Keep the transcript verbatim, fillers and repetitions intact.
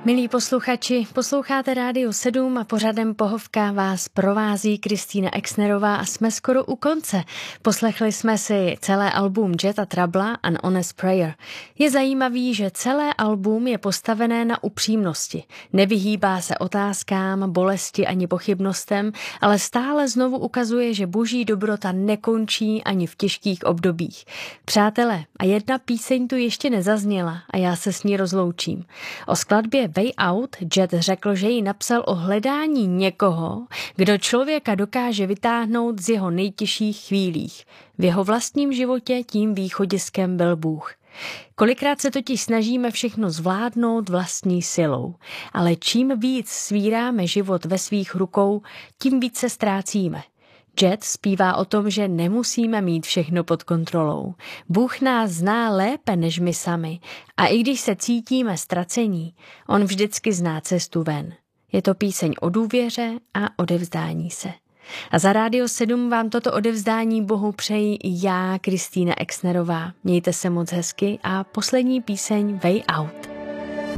Milí posluchači, posloucháte Rádio sedm a pořadem Pohovka vás provází Kristýna Exnerová a jsme skoro u konce. Poslechli jsme si celé album Jetta Trouble An Honest Prayer. Je zajímavý, že celé album je postavené na upřímnosti. Nevyhýbá se otázkám, bolesti ani pochybnostem, ale stále znovu ukazuje, že boží dobrota nekončí ani v těžkých obdobích. Přátelé, a jedna píseň tu ještě nezazněla a já se s ní rozloučím. O skladbě Way Out Jett řekl, že ji napsal o hledání někoho, kdo člověka dokáže vytáhnout z jeho nejtěžších chvílích. V jeho vlastním životě tím východiskem byl Bůh. Kolikrát se totiž snažíme všechno zvládnout vlastní silou, ale čím víc svíráme život ve svých rukou, tím víc se ztrácíme. Jett zpívá o tom, že nemusíme mít všechno pod kontrolou. Bůh nás zná lépe než my sami a i když se cítíme ztracení, on vždycky zná cestu ven. Je to píseň o důvěře a odevzdání se. A za Rádio sedm vám toto odevzdání Bohu přeji i já, Kristýna Exnerová. Mějte se moc hezky a poslední píseň Way Out.